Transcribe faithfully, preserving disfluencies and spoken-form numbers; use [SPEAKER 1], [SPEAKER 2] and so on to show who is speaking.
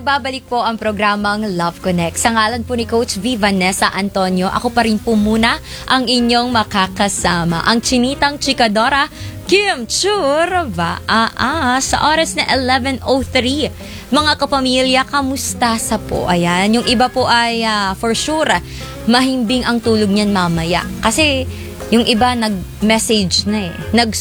[SPEAKER 1] Magbabalik po ang programang Love Connect. Sa ngalan po ni Coach V. Vanessa Antonio, ako pa rin po muna ang inyong makakasama. Ang chinitang chikadora, Kim Churva. Ah, ah, sa oras na eleven oh three. Mga kapamilya, kamusta sa po? Ayan, yung iba po ay uh, for sure, mahimbing ang tulog niyan mamaya. Kasi yung iba nag-message na eh. Nag